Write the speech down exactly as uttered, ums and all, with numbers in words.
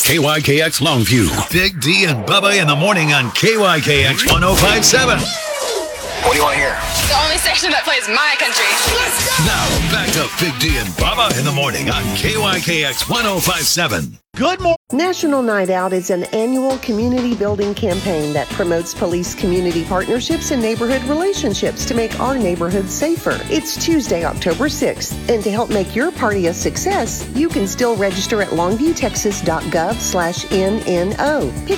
K Y K X Longview. Big D and Bubba in the morning on K Y K X one oh five point seven. What do you want to hear? The only station that plays my country. Let's go! Now, back to Big D and Bubba in the morning on K Y K X one oh five point seven. Good morning. National Night Out is an annual community building campaign that promotes police community partnerships and neighborhood relationships to make our neighborhoods safer. It's Tuesday, October sixth, and to help make your party a success, you can still register at longviewtexas.gov slash NNO.